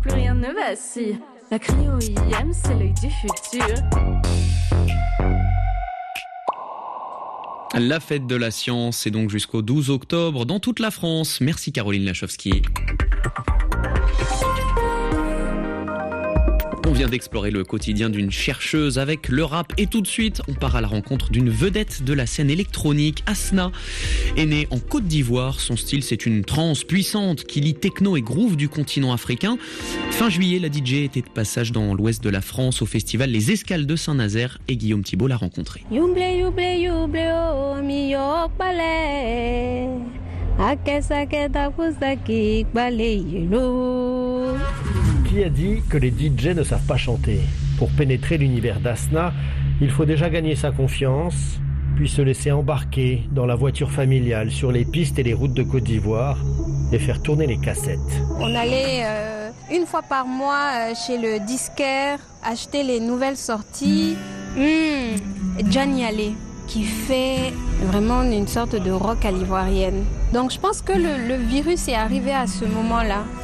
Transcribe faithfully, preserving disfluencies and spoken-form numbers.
plus rien ne vacille. La cryo I M, c'est l'œil du futur. La fête de la science, c'est donc jusqu'au douze octobre dans toute la France. Merci Caroline Lachowski. On vient d'explorer le quotidien d'une chercheuse avec le rap et tout de suite, on part à la rencontre d'une vedette de la scène électronique. Asna est née en Côte d'Ivoire. Son style, c'est une trance puissante qui lie techno et groove du continent africain. Fin juillet, la D J était de passage dans l'ouest de la France au festival Les Escales de Saint-Nazaire et Guillaume Thibault l'a rencontrée. Qui a dit que les D J ne savent pas chanter ? Pour pénétrer l'univers d'Asna, il faut déjà gagner sa confiance, puis se laisser embarquer dans la voiture familiale sur les pistes et les routes de Côte d'Ivoire et faire tourner les cassettes. On allait euh, une fois par mois euh, chez le disquaire acheter les nouvelles sorties. Mmh, Gianni Allé, qui fait vraiment une sorte de rock à l'ivoirienne. Donc je pense que le, le virus est arrivé à ce moment-là.